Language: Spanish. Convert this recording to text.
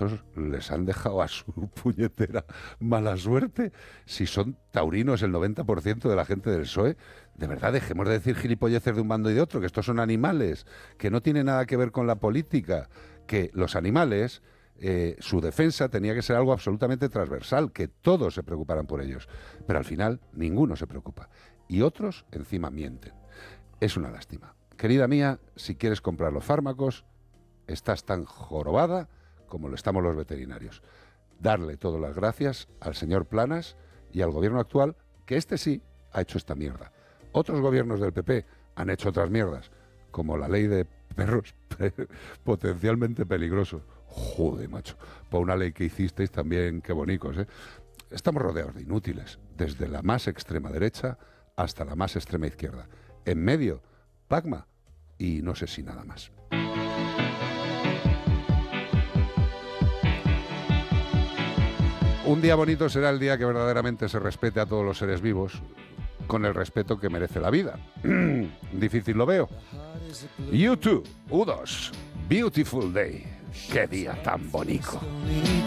estos les han dejado a su puñetera mala suerte. Si son taurinos el 90% de la gente del PSOE, de verdad, dejemos de decir gilipolleces de un bando y de otro, que estos son animales, que no tiene nada que ver con la política, que los animales, su defensa tenía que ser algo absolutamente transversal, que todos se preocuparan por ellos. Pero al final, ninguno se preocupa. Y otros, encima, mienten. Es una lástima. Querida mía, si quieres comprar los fármacos, estás tan jorobada como lo estamos los veterinarios. Darle todas las gracias al señor Planas y al gobierno actual, que este sí ha hecho esta mierda. Otros gobiernos del PP han hecho otras mierdas, como la ley de perros potencialmente peligrosos. Joder, macho, por una ley que hicisteis también, qué bonicos, ¿eh? Estamos rodeados de inútiles, desde la más extrema derecha hasta la más extrema izquierda. En medio, Pacma y no sé si nada más. Un día bonito será el día que verdaderamente se respete a todos los seres vivos con el respeto que merece la vida. Difícil lo veo. U2, U2, Beautiful Day. Qué día tan bonito.